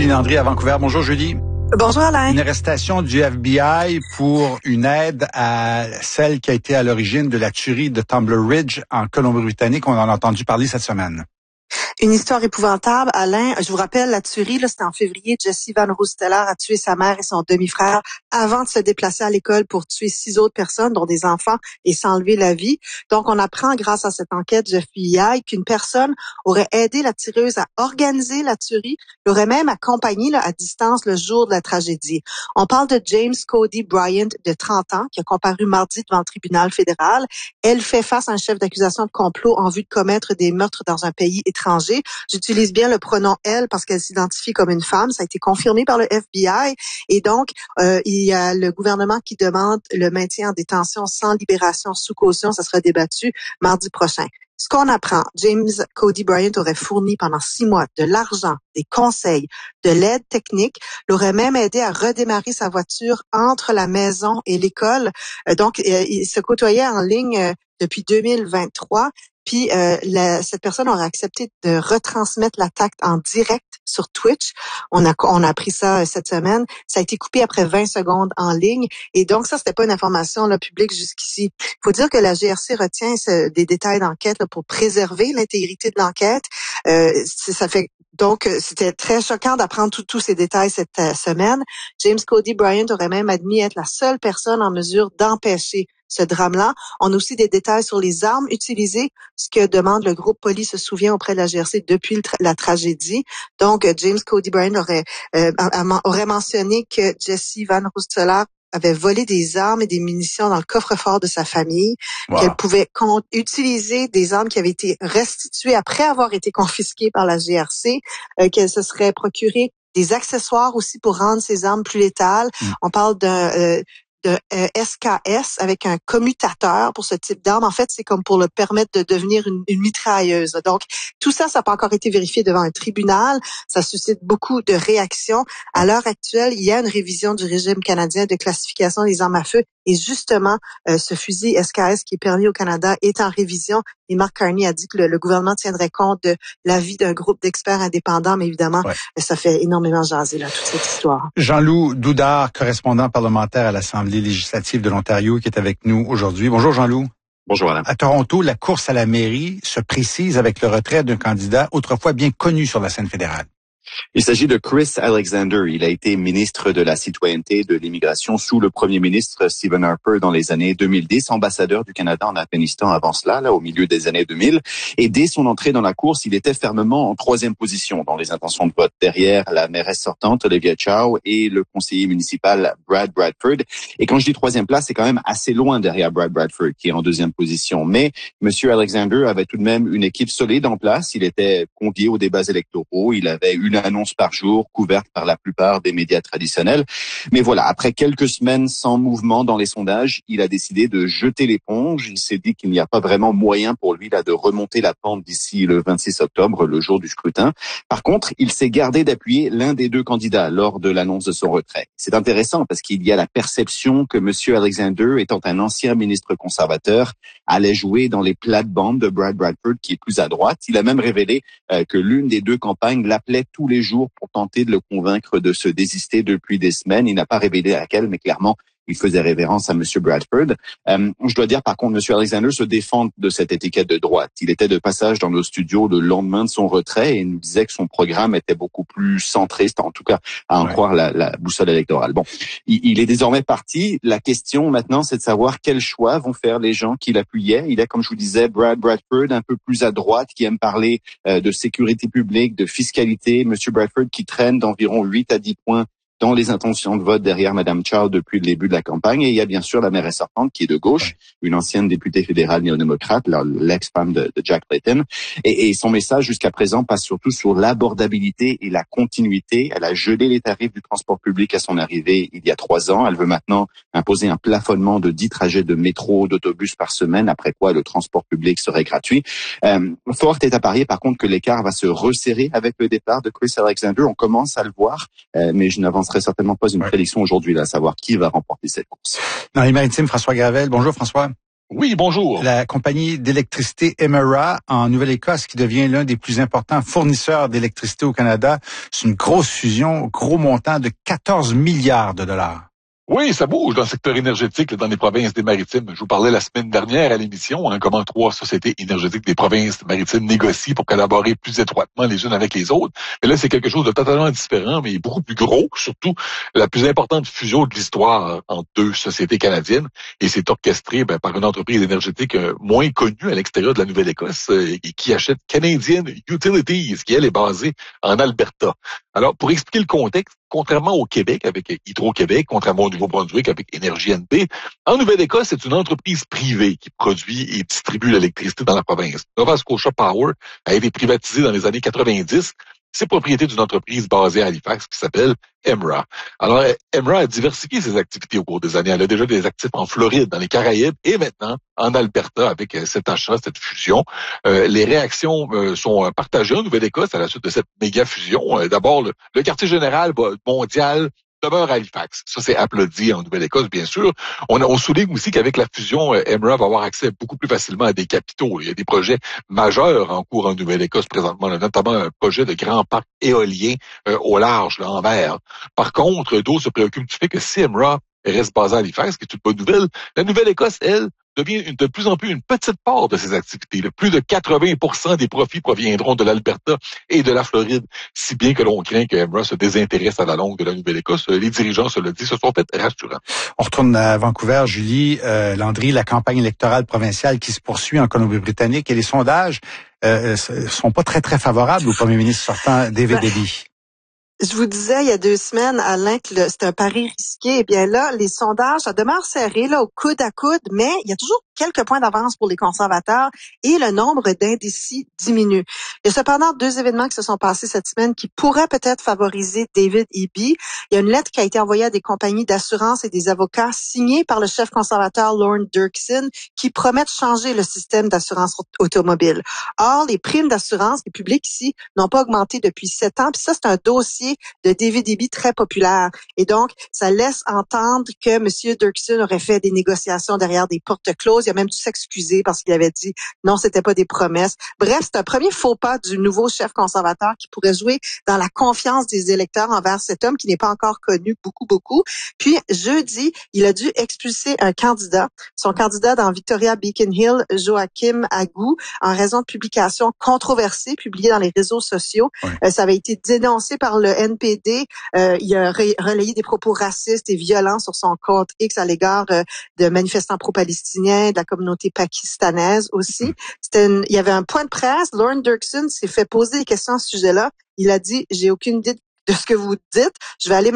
Julie Landry à Vancouver. Bonjour Julie. Bonjour Alain. Une arrestation du FBI pour une aide à celle qui a été à l'origine de la tuerie de Tumbler Ridge en Colombie-Britannique. On en a entendu parler cette semaine. Une histoire épouvantable, Alain. Je vous rappelle, la tuerie, c'était en février. Jesse Van Roosteler a tué sa mère et son demi-frère avant de se déplacer à l'école pour tuer 6 autres personnes, dont des enfants, et s'enlever la vie. Donc, on apprend grâce à cette enquête du FBI qu'une personne aurait aidé la tireuse à organiser la tuerie, l'aurait même accompagné à distance le jour de la tragédie. On parle de James Cody Bryant, de 30 ans, qui a comparu mardi devant le tribunal fédéral. Elle fait face à un chef d'accusation de complot en vue de commettre des meurtres dans un pays étranger. J'utilise bien le pronom « elle » parce qu'elle s'identifie comme une femme. Ça a été confirmé par le FBI. Et donc, il y a le gouvernement qui demande le maintien en détention sans libération sous caution. Ça sera débattu mardi prochain. Ce qu'on apprend, James Cody Bryant aurait fourni pendant 6 mois de l'argent, des conseils, de l'aide technique, l'aurait même aidé à redémarrer sa voiture entre la maison et l'école. Donc, il se côtoyait en ligne depuis 2023. Puis cette personne aurait accepté de retransmettre l'attaque en direct sur Twitch. On a appris ça cette semaine. Ça a été coupé après 20 secondes en ligne. Et donc, ça, c'était pas une information publique jusqu'ici. Il faut dire que la GRC retient des détails d'enquête pour préserver l'intégrité de l'enquête. Ça fait donc, c'était très choquant d'apprendre tous ces détails cette semaine. James Cody Bryant aurait même admis être la seule personne en mesure d'empêcher ce drame-là. On a aussi des détails sur les armes utilisées, ce que demande le groupe Police se souvient auprès de la GRC depuis la tragédie. Donc, James Cody Bryant aurait mentionné que Jesse Van Roosteler avait volé des armes et des munitions dans le coffre-fort de sa famille, qu'elle pouvait utiliser des armes qui avaient été restituées après avoir été confisquées par la GRC, qu'elle se serait procuré des accessoires aussi pour rendre ces armes plus létales. On parle de SKS avec un commutateur pour ce type d'arme. En fait, c'est comme pour le permettre de devenir une mitrailleuse. Donc, tout ça n'a pas encore été vérifié devant un tribunal. Ça suscite beaucoup de réactions. À l'heure actuelle, il y a une révision du régime canadien de classification des armes à feu. Et justement, ce fusil SKS qui est permis au Canada est en révision. Et Mark Carney a dit que le gouvernement tiendrait compte de l'avis d'un groupe d'experts indépendants. Mais évidemment, ça fait énormément jaser toute cette histoire. Jean-Loup Doudard, correspondant parlementaire à l'Assemblée législative de l'Ontario, qui est avec nous aujourd'hui. Bonjour Jean-Loup. Bonjour Alain. À Toronto, la course à la mairie se précise avec le retrait d'un candidat autrefois bien connu sur la scène fédérale. Il s'agit de Chris Alexander. Il a été ministre de la Citoyenneté et de l'Immigration sous le premier ministre Stephen Harper dans les années 2010, ambassadeur du Canada en Afghanistan avant cela, au milieu des années 2000. Et dès son entrée dans la course, il était fermement en 3e position dans les intentions de vote, derrière la mairesse sortante Olivia Chow et le conseiller municipal Brad Bradford. Et quand je dis 3e place, c'est quand même assez loin derrière Brad Bradford, qui est en 2e position. Mais Monsieur Alexander avait tout de même une équipe solide en place. Il était convié aux débats électoraux. Il avait une annonce par jour, couverte par la plupart des médias traditionnels. Mais voilà, après quelques semaines sans mouvement dans les sondages, il a décidé de jeter l'éponge. Il s'est dit qu'il n'y a pas vraiment moyen pour lui de remonter la pente d'ici le 26 octobre, le jour du scrutin. Par contre, il s'est gardé d'appuyer l'un des deux candidats lors de l'annonce de son retrait. C'est intéressant parce qu'il y a la perception que Monsieur Alexander, étant un ancien ministre conservateur, allait jouer dans les plates-bandes de Brad Bradford, qui est plus à droite. Il a même révélé que l'une des deux campagnes l'appelait tous les jours pour tenter de le convaincre de se désister depuis des semaines. Il n'a pas révélé laquelle, mais clairement, il faisait révérence à Monsieur Bradford. Je dois dire, par contre, Monsieur Alexander se défend de cette étiquette de droite. Il était de passage dans nos studios le lendemain de son retrait et nous disait que son programme était beaucoup plus centriste, en tout cas, à en croire la boussole électorale. Bon, il est désormais parti. La question maintenant, c'est de savoir quels choix vont faire les gens qui l'appuyaient. Il est, comme je vous disais, Brad Bradford, un peu plus à droite, qui aime parler de sécurité publique, de fiscalité. Monsieur Bradford qui traîne d'environ 8 à 10 points dans les intentions de vote derrière Madame Chow depuis le début de la campagne. Et il y a bien sûr la mairesse sortante qui est de gauche, une ancienne députée fédérale néo-démocrate, l'ex-femme de Jack Layton. Et son message jusqu'à présent passe surtout sur l'abordabilité et la continuité. Elle a gelé les tarifs du transport public à son arrivée il y a 3 ans. Elle veut maintenant imposer un plafonnement de 10 trajets de métro, d'autobus par semaine, après quoi le transport public serait gratuit. Fort est à parier par contre que l'écart va se resserrer avec le départ de Chris Alexander. On commence à le voir, mais je n'avancerai certainement pas une prédiction aujourd'hui, à savoir qui va remporter cette course. Dans les maritimes, François Gravel. Bonjour François. Oui, bonjour. La compagnie d'électricité Emera en Nouvelle-Écosse qui devient l'un des plus importants fournisseurs d'électricité au Canada. C'est une grosse fusion, gros montant de 14 milliards de dollars. Oui, ça bouge dans le secteur énergétique, dans les provinces des Maritimes. Je vous parlais la semaine dernière à l'émission, comment 3 sociétés énergétiques des provinces maritimes négocient pour collaborer plus étroitement les unes avec les autres. Mais là, c'est quelque chose de totalement différent, mais beaucoup plus gros, surtout la plus importante fusion de l'histoire entre 2 sociétés canadiennes. Et c'est orchestré par une entreprise énergétique moins connue à l'extérieur de la Nouvelle-Écosse et qui achète Canadian Utilities, qui, elle, est basée en Alberta. Alors, pour expliquer le contexte, contrairement au Québec avec Hydro-Québec, contrairement au Nouveau-Brunswick avec Énergie NB, en Nouvelle-Écosse, c'est une entreprise privée qui produit et distribue l'électricité dans la province. Nova Scotia Power a été privatisé dans les années 90. C'est propriété d'une entreprise basée à Halifax qui s'appelle Emera. Alors, Emera a diversifié ses activités au cours des années. Elle a déjà des actifs en Floride, dans les Caraïbes et maintenant en Alberta avec cet achat, cette fusion. Les réactions sont partagées en Nouvelle-Écosse à la suite de cette méga fusion. D'abord, le quartier général mondial demeure à Halifax. Ça, c'est applaudi en Nouvelle-Écosse, bien sûr. On souligne aussi qu'avec la fusion, Emera va avoir accès beaucoup plus facilement à des capitaux. Il y a des projets majeurs en cours en Nouvelle-Écosse présentement, notamment un projet de grand parc éolien au large, en mer. Par contre, d'autres se préoccupent du fait que si Emera reste basé à Halifax, qui est une bonne nouvelle, la Nouvelle-Écosse, elle, devient de plus en plus une petite part de ses activités. Plus de 80% des profits proviendront de l'Alberta et de la Floride, si bien que l'on craint que Emera se désintéresse à la longue de la Nouvelle-Écosse. Les dirigeants, se le dit, se sont fait rassurants. On retourne à Vancouver, Julie. Landry, la campagne électorale provinciale qui se poursuit en Colombie-Britannique et les sondages sont pas très, très favorables au premier ministre sortant, David Eby. Je vous disais il y a 2 semaines, Alain, que c'est un pari risqué. Eh bien là, les sondages, ça demeure serré, là, au coude à coude, mais il y a toujours quelques points d'avance pour les conservateurs et le nombre d'indécis diminue. Il y a cependant 2 événements qui se sont passés cette semaine qui pourraient peut-être favoriser David Eby. Il y a une lettre qui a été envoyée à des compagnies d'assurance et des avocats signée par le chef conservateur Lorne Dirksen qui promet de changer le système d'assurance automobile. Or, les primes d'assurance, les publics ici, n'ont pas augmenté depuis 7 ans. Puis ça, c'est un dossier de David Eby très populaire. Et donc, ça laisse entendre que M. Dirksen aurait fait des négociations derrière des portes closes. Il a même dû s'excuser parce qu'il avait dit non, c'était pas des promesses. Bref, c'est un premier faux pas du nouveau chef conservateur qui pourrait jouer dans la confiance des électeurs envers cet homme qui n'est pas encore connu beaucoup. Puis, jeudi, il a dû expulser un candidat, son candidat dans Victoria Beacon Hill, Joachim Agou, en raison de publications controversées publiées dans les réseaux sociaux. Oui. Ça avait été dénoncé par le NPD. Il a relayé des propos racistes et violents sur son compte X à l'égard de manifestants pro-palestiniens, de la communauté pakistanaise aussi. Il y avait un point de presse. Lorne Dirksen s'est fait poser des questions à ce sujet-là. Il a dit, j'ai aucune idée de ce que vous dites. Je vais aller